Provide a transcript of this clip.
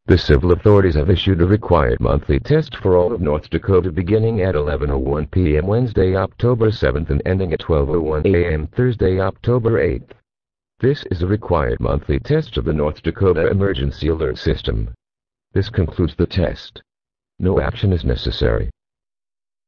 The civil authorities have issued a required monthly test for all of North Dakota beginning at 11:01 p.m. Wednesday, October 7th and ending at 12:01 a.m. Thursday, October 8th. This is a required monthly test of the North Dakota Emergency Alert System. This concludes the test. No action is necessary.